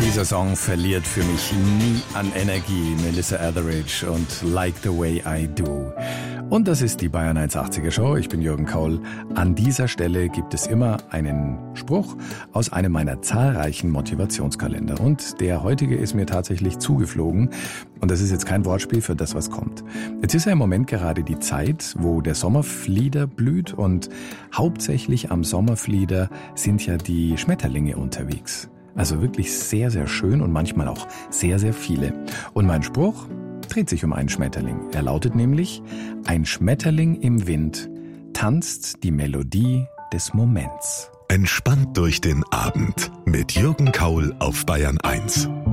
Dieser Song verliert für mich nie an Energie. Melissa Etheridge und Like the Way I Do. Und das ist die Bayern 180er Show. Ich bin Jürgen Kaul. An dieser Stelle gibt es immer einen Spruch aus einem meiner zahlreichen Motivationskalender. Und der heutige ist mir tatsächlich zugeflogen. Und das ist jetzt kein Wortspiel für das, was kommt. Jetzt ist ja im Moment gerade die Zeit, wo der Sommerflieder blüht. Und hauptsächlich am Sommerflieder sind ja die Schmetterlinge unterwegs. Also wirklich sehr, sehr schön und manchmal auch sehr, sehr viele. Und mein Spruch dreht sich um einen Schmetterling. Er lautet nämlich: Ein Schmetterling im Wind tanzt die Melodie des Moments. Entspannt durch den Abend mit Jürgen Kaul auf Bayern 1.